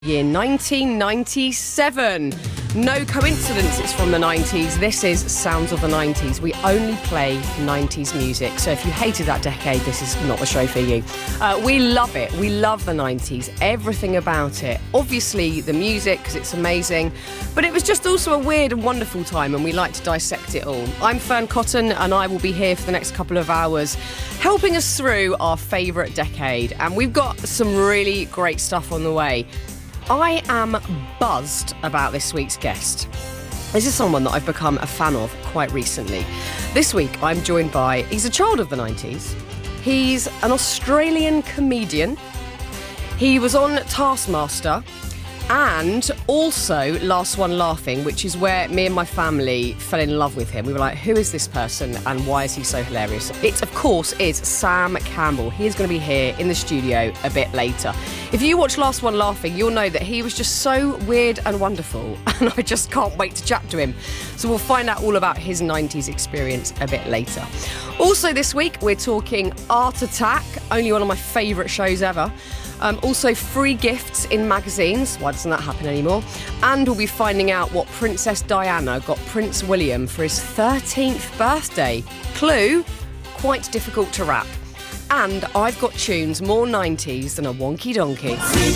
Year 1997. No coincidence it's from the 90s. This is Sounds of the 90s. We only play 90s music. So if you hated that decade, this is not the show for you. We love it. We love the 90s. Everything about it. Obviously the music, because it's amazing. But it was just also a weird and wonderful time, and we like to dissect it all. I'm Fern Cotton, and I will be here for the next couple of hours helping us through our favourite decade. And we've got some really great stuff on the way. I am buzzed about this week's guest. This is someone that I've become a fan of quite recently. This week I'm joined by, he's a child of the 90s. He's an Australian comedian. He was on Taskmaster and also Last One Laughing, which is where me and my family fell in love with him. We were like, who is this person and why is he so hilarious? It, of course, is Sam Campbell. He is going to be here in the studio a bit later. If you watch Last One Laughing, you'll know that he was just so weird and wonderful, and I just can't wait to chat to him. So we'll find out all about his 90s experience a bit later. Also this week, we're talking Art Attack, only one of my favourite shows ever. Also free gifts in magazines. Why doesn't that happen anymore? And we'll be finding out what Princess Diana got Prince William for his 13th birthday. Clue, quite difficult to rap. And I've got tunes more 90s than a wonky donkey.